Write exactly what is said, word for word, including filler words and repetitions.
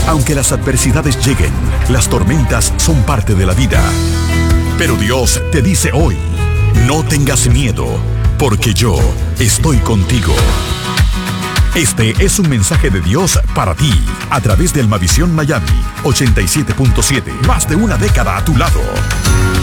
Aunque las adversidades lleguen, las tormentas son parte de la vida. Pero Dios te dice hoy, no tengas miedo, porque yo estoy contigo. Este es un mensaje de Dios para ti, a través de Almavisión Miami ochenta y siete punto siete, más de una década a tu lado.